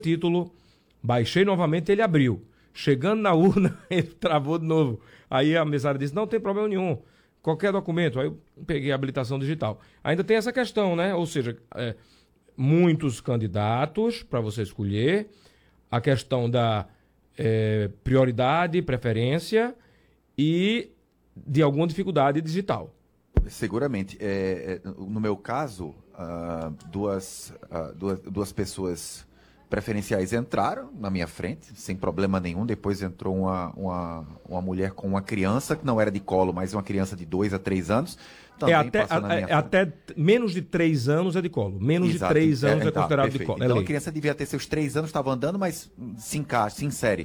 título, baixei novamente, ele abriu. Chegando na urna, ele travou de novo. Aí a mesária disse, não tem problema nenhum, qualquer documento. Aí eu peguei a habilitação digital. Ainda tem essa questão, né? Ou seja, muitos candidatos para você escolher, a questão da prioridade, preferência e de alguma dificuldade digital. Seguramente. No meu caso, duas pessoas preferenciais entraram na minha frente, sem problema nenhum. Depois entrou uma mulher com uma criança, que não era de colo, mas uma criança de 2 a 3 anos. Até menos de 3 anos é de colo. Menos Exato. De 3 anos é considerado perfeito. de colo. Então a criança devia ter seus 3 anos, estava andando, mas se encaixa.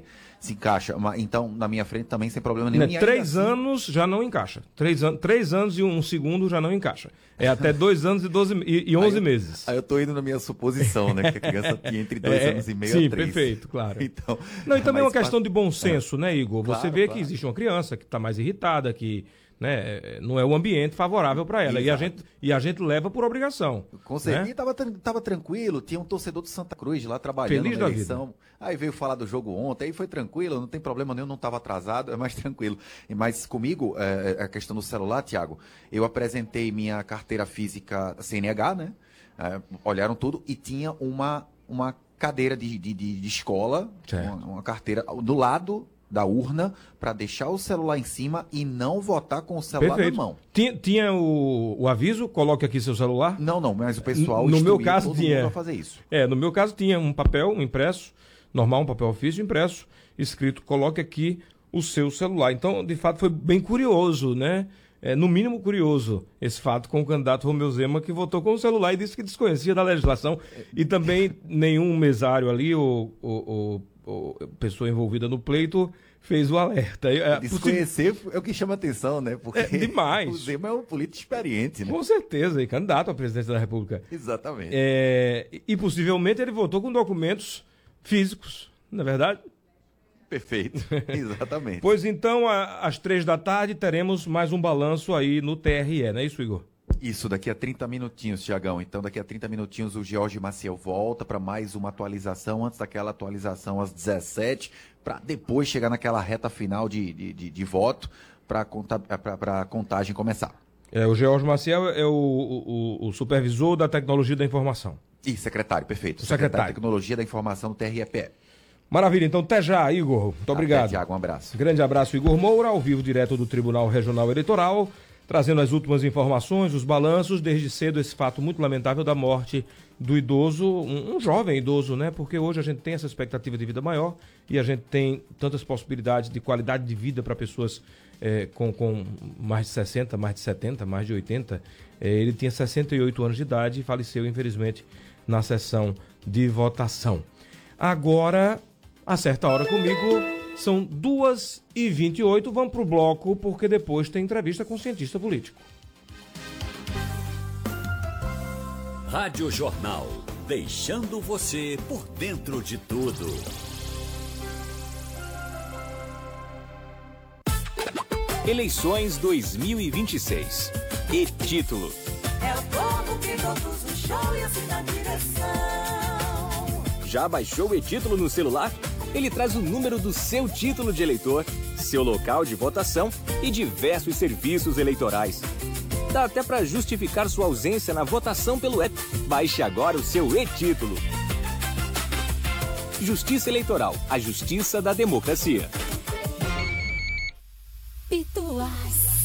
Então, na minha frente também sem problema nenhum. 3 anos já não encaixa. 3 anos e 1 segundo já não encaixa. É até 2 anos e 11 meses. Aí eu tô indo na minha suposição, né? Que a criança tinha entre 2 anos e meio sim, a 3. Perfeito, claro. Então, não, e também é uma questão de bom senso, né, Igor? Claro, você vê que existe uma criança que está mais irritada, que não é o ambiente favorável para ela. E a gente leva por obrigação. Com certeza. E tava tranquilo, tinha um torcedor de Santa Cruz lá trabalhando Feliz na da eleição. Vida. Aí veio falar do jogo ontem, aí foi tranquilo, não tem problema nenhum, não estava atrasado, é mais tranquilo. Mas comigo, a questão do celular, Tiago, eu apresentei minha carteira física CNH, né? Olharam tudo e tinha uma cadeira de escola, uma carteira do lado da urna, para deixar o celular em cima e não votar com o celular na mão. Tinha o aviso, coloque aqui seu celular? Não, mas o pessoal no meu caso todo tinha mundo a fazer isso. No meu caso tinha um papel impresso, normal, um papel ofício impresso, escrito, coloque aqui o seu celular. Então, de fato, foi bem curioso, né? No mínimo curioso, esse fato com o candidato Romeu Zema, que votou com o celular e disse que desconhecia da legislação. E também nenhum mesário ali, ou pessoa envolvida no pleito, fez o alerta. Desconhecer é o que chama atenção, né? Porque demais. O Zema é um político experiente, né? Com certeza, e candidato à presidência da República. Exatamente. E possivelmente ele votou com documentos físicos, não é verdade? Perfeito, exatamente. Pois então, às 3 da tarde, teremos mais um balanço aí no TRE, não é isso, Igor? Isso, daqui a 30 minutinhos, Tiagão. Então, daqui a 30 minutinhos, o Jorge Maciel volta para mais uma atualização, antes daquela atualização às 17, para depois chegar naquela reta final de voto, para a contagem começar. O Jorge Maciel é o supervisor da tecnologia da informação. E secretário, perfeito. O secretário da tecnologia da informação do TREPE. Maravilha, então até já, Igor. Muito obrigado. Tiago, um abraço. Grande abraço, Igor Moura, ao vivo direto do Tribunal Regional Eleitoral, trazendo as últimas informações, os balanços, desde cedo esse fato muito lamentável da morte do idoso, um jovem idoso, né? Porque hoje a gente tem essa expectativa de vida maior e a gente tem tantas possibilidades de qualidade de vida para pessoas com mais de 60, mais de 70, mais de 80. Ele tinha 68 anos de idade e faleceu, infelizmente, na sessão de votação. Agora, a certa hora comigo, são 2h28, vamos para o bloco, porque depois tem entrevista com o cientista político. Rádio Jornal, deixando você por dentro de tudo. Eleições 2026. E título. É o povo que todos o show e assim na direção. Já baixou o e-título no celular? Ele traz o número do seu título de eleitor, seu local de votação e diversos serviços eleitorais. Dá até para justificar sua ausência na votação pelo app. Baixe agora o seu e-título. Justiça Eleitoral, a justiça da democracia. Pituás.